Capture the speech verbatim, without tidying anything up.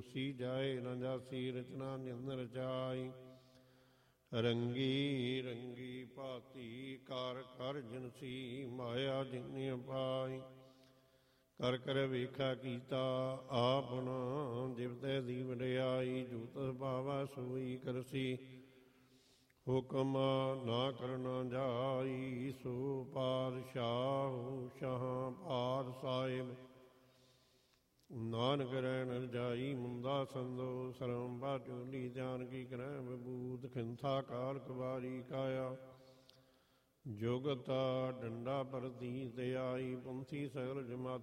ਹੋਸੀ ਜਾਏ ਨ ਜਾਸੀ ਰਚਨਾ ਨਿੰਦ ਰਚਾਈ। ਰੰਗੀ ਰੰਗੀ ਭਾਤੀ ਕਰ ਕਰ ਜਿਨਸੀ ਮਾਇਆ ਜਿਨੀ ਪਾਈ। ਕਰ ਕਰ ਵੇਖਾ ਕੀਤਾ ਆਪਣਾ ਜਿਵਤੇ ਦੀ ਵਡਿਆਈ। ਜੂਤ ਭਾਵੈ ਸੋਈ ਕਰਸੀ ਹੁਕਮ ਨਾ ਕਰਨਾ ਜਾਈ। ਸੋ ਪਾਤਸ਼ਾਹ ਸ਼ਾਹ ਪਾਦ ਸਾਹਿਬ ਨਾਨਕ ਰਹਿਣ ਜਾਈ। ਮੁੰਦਾ ਸੰਦੋ ਸਰਮ ਬਾਚੂਲੀ ਧਿਆਨ ਕੀ ਕਰੈ ਵਿਭੂਤ। ਖਿੰਥਾ ਕਾਲ ਕੁਵਾਰੀ ਕਾਇਆ ਜੁਗਤਾ ਡੰਡਾ ਪਰਦੀ ਤੇ ਆਈ। ਪੰਥੀ ਸਗਲ ਜਮਾਤੀ